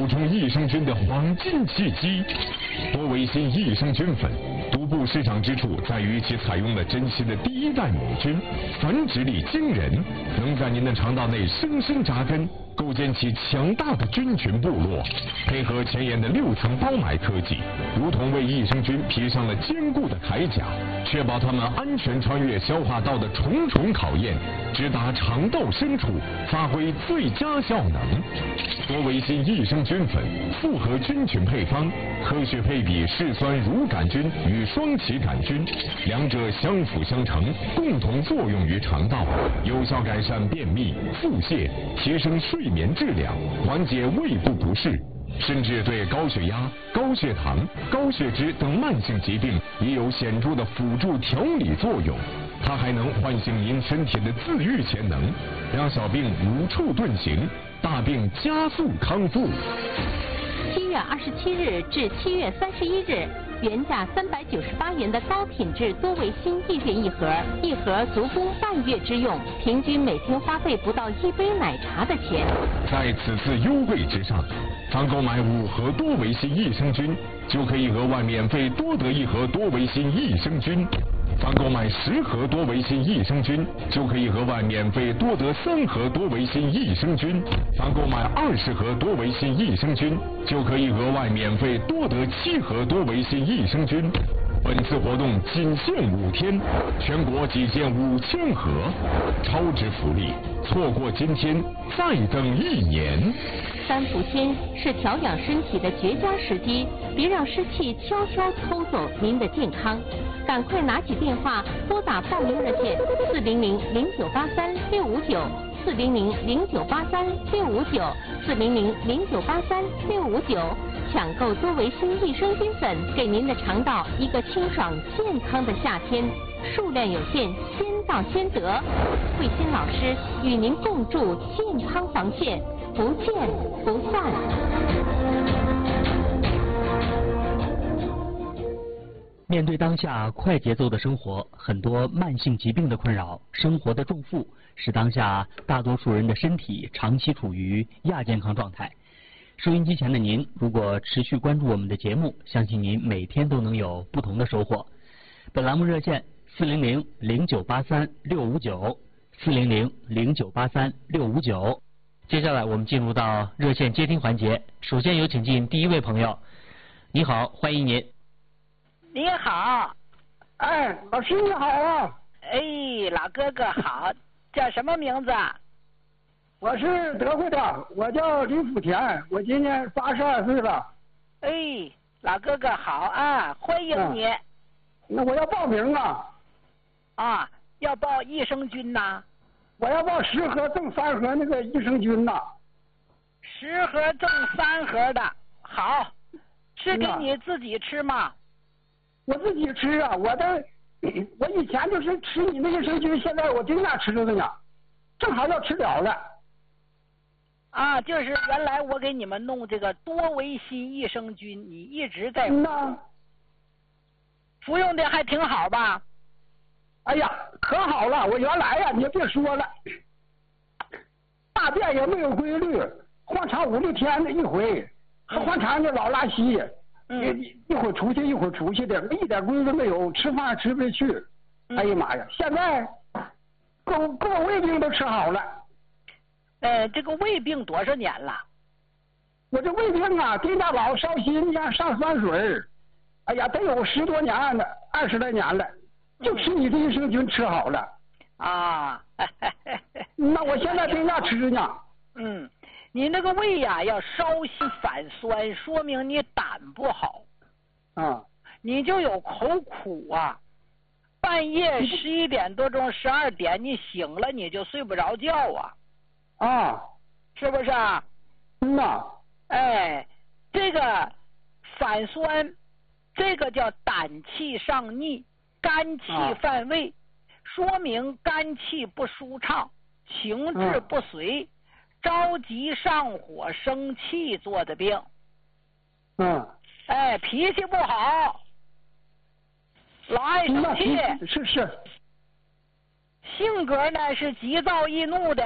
补充益生菌的黄金契机。多维新益生菌粉独步市场之处在于其采用了珍稀的第一代母菌，繁殖力惊人，能在您的肠道内深深扎根，构建起强大的菌群部落。配合前沿的6层包埋科技，如同为益生菌披上了坚固的铠甲，确保它们安全穿越消化道的重重考验，直达肠道深处，发挥最佳效能。多维新益生菌粉复合菌群配方，科学配比嗜酸乳杆菌与双歧杆菌，两者相辅相成，共同作用于肠道，有效改善便秘、腹泻，提升睡眠质量，缓解胃部不适，甚至对高血压、高血糖、高血脂等慢性疾病也有显著的辅助调理作用。它还能唤醒您身体的自愈潜能，让小病无处遁形，大病加速康复。 7月27日至7月31日，原价398元的高品质多维新1元一盒，一盒足供半月之用，平均每天花费不到1杯奶茶的钱。 在此次优惠之上，凡购买5盒多维新益生菌，就可以额外免费多得1盒多维新益生菌。凡购买10盒多维新益生菌，就可以额外免费多得3盒多维新益生菌；凡购买20盒多维新益生菌，就可以额外免费多得7盒多维新益生菌。本次活动仅限5天，全国仅限5000盒，超值福利，错过今天再等1年。 三伏天是调养身体的绝佳时机，别让湿气悄悄偷走您的健康。赶快拿起电话拨打报名热线400-0983-659，400-0983-659，400-0983-659，抢购多维新益生菌粉，给您的肠道一个清爽健康的夏天。数量有限，先到先得。慧心老师与您共筑健康防线，不见不散。 面对当下快节奏的生活，很多慢性疾病的困扰，生活的重负，使当下大多数人的身体长期处于亚健康状态。收音机前的您，如果持续关注我们的节目，相信您每天都能有不同的收获。本栏目热线400-0983-659，400-0983-659。接下来我们进入到热线接听环节，首先有请进第一位朋友。你好，欢迎您。 你好， 哎，老师你好啊！ 哎，老哥哥好，叫什么名字？ 我是德惠的，我叫李福田，我今年82岁了。 哎，老哥哥好啊，欢迎你。 那我要报名啊。 啊，要报益生菌呐？ 我要报10盒赠3盒那个益生菌呐。 10盒赠3盒的，好，是给你自己吃吗？ 我自己吃啊，我以前就是吃你那益生菌，现在我经常吃着呢，正好要吃了了。 啊，就是原来我给你们弄这个多维新益生菌，你一直在服用的还挺好吧？ 哎呀，可好了！我原来呀，你别说了，大便也没有规律，换肠5、6天的一回，换肠就老拉稀，一会儿出去一会儿出去的，一点规律没有，吃饭吃不下去。哎呀妈呀！现在各胃病都吃好了。 这个胃病多少年了？ 我这胃病啊，丁大宝烧心呀，上酸水，哎呀，得有10多年了，20来年了。就吃你的益生菌吃好了啊！ 那我现在正在吃呢。 你那个胃呀要烧心反酸，说明你胆不好啊， 你就有口苦啊。半夜11点多钟、12点你醒了，你就睡不着觉啊。 啊， 是不是啊？哎，这个反酸，这个叫胆气上逆。肝气犯胃，说明肝气不舒畅，情志不随，着急上火生气做的病。哎，脾气不好，老爱生气。 是。 性格呢是急躁易怒的，